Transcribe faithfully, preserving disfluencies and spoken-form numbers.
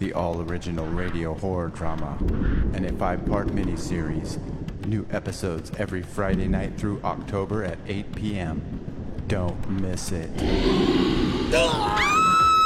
the all-original radio horror drama, and a five-part miniseries. New episodes every Friday night through October at eight p.m. Don't miss it.